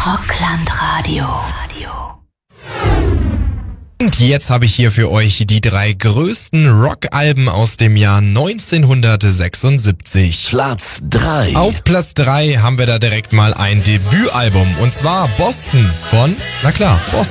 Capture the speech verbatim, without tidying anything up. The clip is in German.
Rocklandradio. Und jetzt habe ich hier für euch die drei größten Rockalben aus dem Jahr neunzehnhundertsechsundsiebzig. Platz drei. Auf Platz drei haben wir da direkt mal ein Debütalbum, und zwar Boston von, na klar, Boston.